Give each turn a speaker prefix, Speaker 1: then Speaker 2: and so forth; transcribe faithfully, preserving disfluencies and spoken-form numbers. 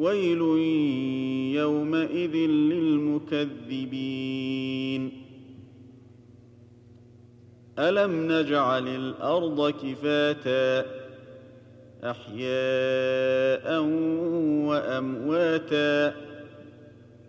Speaker 1: ويل يومئذ للمكذبين ألم نجعل الأرض كفاتا أحياء وأمواتا